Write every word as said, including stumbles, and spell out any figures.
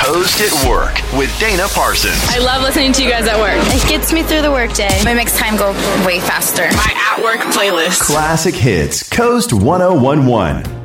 Coast at Work with Dana Parsons. I love listening to you guys at work. It gets me through the workday. It makes time go way faster. My at work playlist. Classic Hits, Coast one oh one one.